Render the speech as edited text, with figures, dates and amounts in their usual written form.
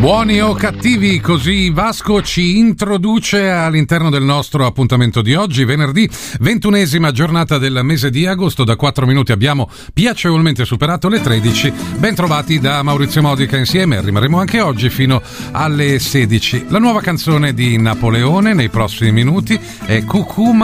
Buoni o cattivi, così Vasco ci introduce all'interno del nostro appuntamento di oggi, venerdì 21esima giornata del mese di agosto. Da 4 minuti abbiamo piacevolmente superato le 13. Ben trovati da Maurizio Modica, insieme rimarremo anche oggi fino alle 16. La nuova canzone di Napoleone nei prossimi minuti è Cucù